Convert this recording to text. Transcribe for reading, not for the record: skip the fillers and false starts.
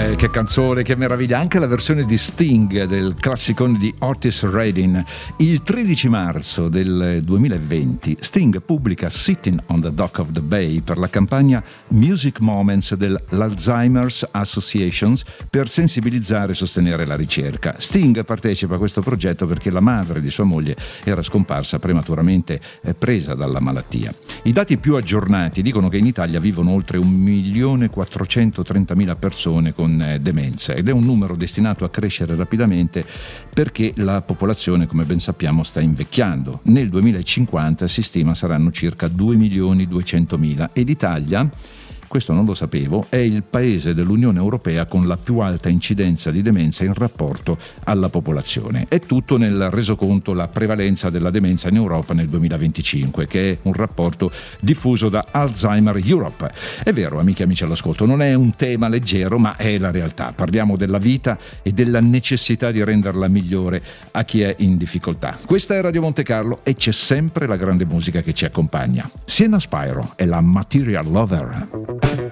Che canzone, che meraviglia, anche la versione di Sting del classicone di Otis Redding. Il 13 marzo del 2020 Sting pubblica Sitting on the Dock of the Bay per la campagna Music Moments dell'Alzheimer's Association per sensibilizzare e sostenere la ricerca. Sting partecipa a questo progetto perché la madre di sua moglie era scomparsa prematuramente presa dalla malattia. I dati più aggiornati dicono che in Italia vivono oltre 1.430.000 persone con demenza ed è un numero destinato a crescere rapidamente perché la popolazione, come ben sappiamo, sta invecchiando. Nel 2050 si stima saranno circa 2.200.000 ed Italia, questo non lo sapevo, è il paese dell'Unione Europea con la più alta incidenza di demenza in rapporto alla popolazione. È tutto nel resoconto La prevalenza della demenza in Europa nel 2025, che è un rapporto diffuso da Alzheimer Europe. È vero, amiche e amici all'ascolto, non è un tema leggero, ma è la realtà. Parliamo della vita e della necessità di renderla migliore a chi è in difficoltà. Questa è Radio Monte Carlo e c'è sempre la grande musica che ci accompagna. Sienna Spyro è la Material Lover.